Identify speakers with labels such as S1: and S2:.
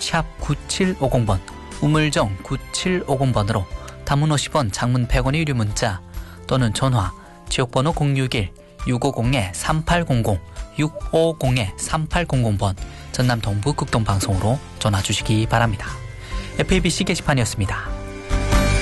S1: 샵 9750번, 우물정 9750번으로 단문 50원, 장문 100원의 유료 문자 또는 전화 지역번호 061-650-3800, 650-3800번 전남 동부 극동방송으로 전화 주시기 바랍니다. FABC 게시판이었습니다.